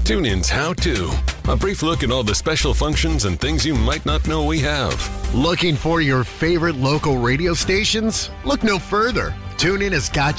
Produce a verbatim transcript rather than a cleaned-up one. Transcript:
TuneIn's How To. A brief look at all the special functions and things you might not know we have. Looking for your favorite local radio stations? Look no further. TuneIn has got